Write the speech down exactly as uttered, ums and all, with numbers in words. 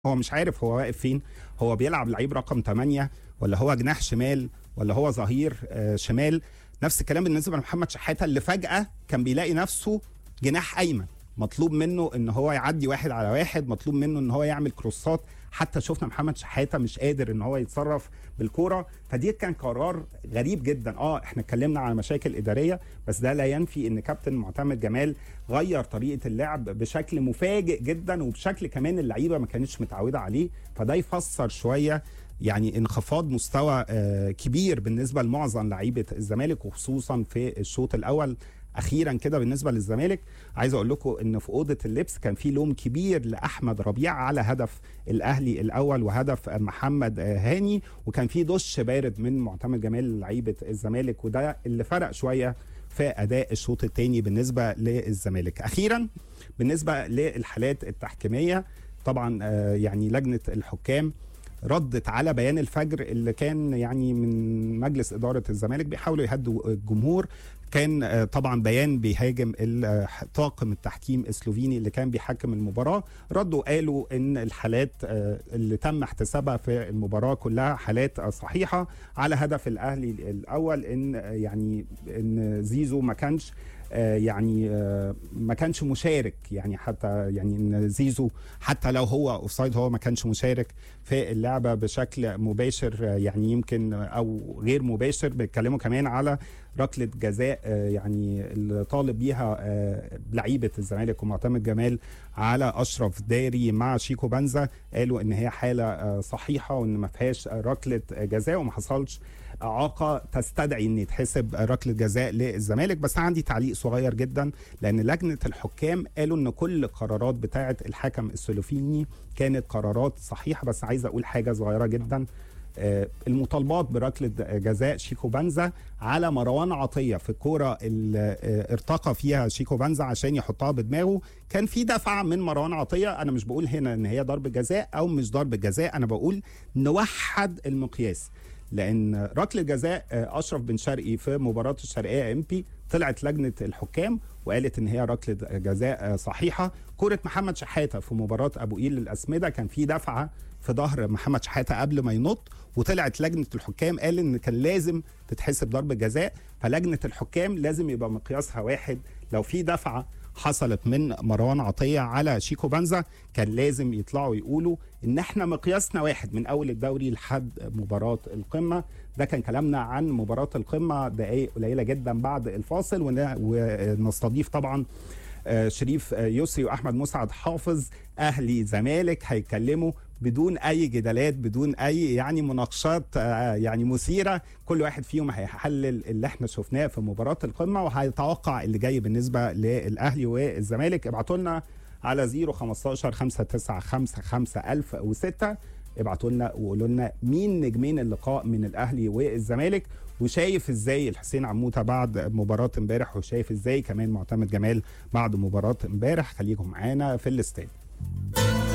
هو مش عارف هو واقف فين، هو بيلعب لعيب رقم تمانية ولا هو جناح شمال ولا هو ظهير آه شمال. نفس الكلام بالنسبه لمحمد شحاته اللي فجاه كان بيلاقي نفسه جناح ايمن، مطلوب منه ان هو يعدي واحد على واحد، مطلوب منه ان هو يعمل كروسات، حتى شفنا محمد شحاته مش قادر ان هو يتصرف بالكوره. فدي كان قرار غريب جدا. اه احنا اتكلمنا على مشاكل اداريه، بس ده لا ينفي ان كابتن معتمد جمال غير طريقه اللعب بشكل مفاجئ جدا، وبشكل كمان اللعيبه ما كانتش متعوده عليه. فده يفسر شويه يعني انخفاض مستوى آه كبير بالنسبه لمعظم لعيبه الزمالك، وخصوصا في الشوط الاول. اخيرا كده بالنسبه للزمالك، عايز اقول لكم ان في اوضه اللبس كان في لوم كبير لاحمد ربيع على هدف الاهلي الاول وهدف محمد هاني، وكان في دش بارد من معتمد جمال لعيبه الزمالك، وده اللي فرق شويه في اداء الشوط الثاني بالنسبه للزمالك. اخيرا بالنسبه للحالات التحكيميه، طبعا يعني لجنه الحكام ردت على بيان الفجر اللي كان يعني من مجلس إدارة الزمالك بيحاولوا يهدوا الجمهور. كان طبعا بيان بيهاجم طاقم التحكيم السلوفيني اللي كان بيحكم المباراة. ردوا قالوا ان الحالات اللي تم احتسابها في المباراة كلها حالات صحيحة على هدف الأهلي الأول، ان يعني ان زيزو ما كانش يعني ما كانش مشارك، يعني حتى يعني ان زيزو حتى لو هو اوفسايد هو ما كانش مشارك في اللعبه بشكل مباشر، يعني يمكن او غير مباشر. بيتكلموا كمان على ركله جزاء يعني اللي طالب بيها لعيبه الزمالك ومعتمد جمال على اشرف داري مع شيكو بنزا، قالوا ان هي حاله صحيحه وان ما فيهاش ركله جزاء وما حصلش اعاقه تستدعي ان يتحسب ركله جزاء للزمالك. بس عندي تعليق صغير جدا، لان لجنه الحكام قالوا ان كل القرارات بتاعه الحكم السلوفيني كانت قرارات صحيحه. بس عايز اقول حاجه صغيره جدا، المطالبات بركله جزاء شيكو بنزا على مروان عطيه في الكوره اللي ارتقى فيها شيكو بنزا عشان يحطها بدماغه، كان في دفعه من مروان عطيه. انا مش بقول هنا ان هي ضرب جزاء او مش ضرب جزاء، انا بقول نوحد المقياس. لان ركله جزاء اشرف بن شرقي في مباراه الشرقيه ام بي طلعت لجنه الحكام وقالت ان هي ركله جزاء صحيحه. كره محمد شحاته في مباراه ابو قير للاسمده كان في دفعه في ظهر محمد شحاته قبل ما ينط، وطلعت لجنه الحكام قال ان كان لازم تتحسب ضربه جزاء. فلجنه الحكام لازم يبقى مقياسها واحد. لو في دفعه حصلت من مروان عطيه على شيكو بنزا كان لازم يطلعوا يقولوا ان احنا مقياسنا واحد من اول الدوري لحد مباراه القمه. ده كان كلامنا عن مباراه القمه دقائق قليله جدا بعد الفاصل، ونستضيف طبعا شريف يسري واحمد مسعد حافظ اهلي زمالك هيتكلموا بدون اي جدالات، بدون اي يعني مناقشات يعني مثيره. كل واحد فيهم هيحلل اللي احنا شفناه في مباراه القمه وهيتوقع اللي جاي بالنسبه للاهلي والزمالك. ابعتوا لنا على صفر خمستاشر خمسة تسعة خمسة خمسة ألف وستة، ابعتوا لنا وقولوا لنا مين نجمين اللقاء من الاهلي والزمالك، وشايف ازاي الحسين عموته بعد مباراه امبارح، وشايف ازاي كمان معتمد جمال بعد مباراه امبارح. خليكم معانا في الاستاد.